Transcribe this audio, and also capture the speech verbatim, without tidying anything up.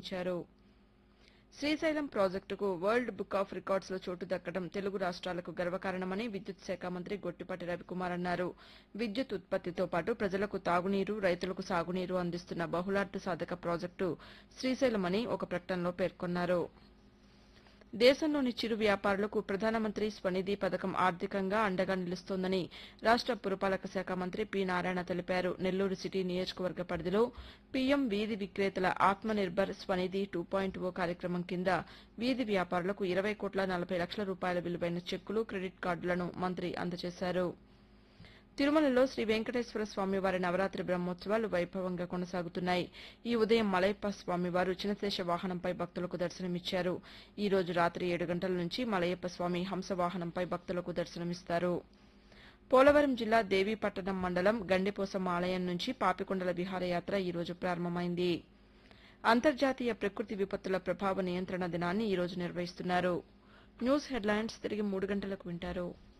నిర్వహించారు. శ్రీశైలం ప్రాజెక్టుకు world book of రికార్డ్స్లో చోటు దక్కడం తెలుగు రాష్ట్రాలకు గర్వకారణమని విద్యుత్ శాఖ మంత్రి గొట్టిపాటి రవికుమార్ అన్నారు. విద్యుత్ ఉత్పత్తితో పాటు ప్రజలకు తాగునీరు, రైతులకు సాగునీరు అందిస్తున్న బహుళార్థ సాధక ప్రాజెక్టు శ్రీశైలమని ఒక ప్రకటనలో పేర్కొన్నారు. దేశంలోని చిరు వ్యాపారులకు ప్రధానమంత్రి స్వనిధి పథకం ఆర్థికంగా అండగా నిలుస్తోందని రాష్ట పురపాలక శాఖ మంత్రి పి నారాయణ తెలిపారు. నెల్లూరు సిటీ నియోజకవర్గ పరిధిలో పీఎం వీధి విక్రేతల ఆత్మనిర్భర్ స్వనిధి టూ పాయింట్ ఓ కార్యక్రమం కింద వీధి వ్యాపారులకు ఇరవై కోట్ల నలభై లక్షల రూపాయల విలువైన చెక్కులు, క్రెడిట్ కార్డులను మంత్రి అందజేశారు. తిరుమలలో శ్రీ వెంకటేశ్వర స్వామివారి నవరాత్రి బ్రహ్మోత్సవాలు వైభవంగా కొనసాగుతున్నాయి. ఈ ఉదయం మలయప్ప స్వామివారు చినశేష వాహనంపై భక్తులకు దర్శనమిచ్చారు. ఈ రోజు రాత్రి ఏడు గంటల నుంచి మలయప్ప స్వామి హంస వాహనంపై భక్తులకు దర్శనమిస్తారు. పోలవరం జిల్లా దేవీపట్టణం మండలం గండిపోసమ్మ ఆలయం నుంచి పాపికొండల విహారయాత్ర ఈ రోజు ప్రారంభమైంది. అంతర్జాతీయ ప్రకృతి విపత్తుల ప్రభావ నియంత్రణ దినాన్ని ఈ రోజు నిర్వహిస్తున్నారు. న్యూస్ హెడ్లైన్స్ తిరిగి మూడు గంటలకు వింటారు.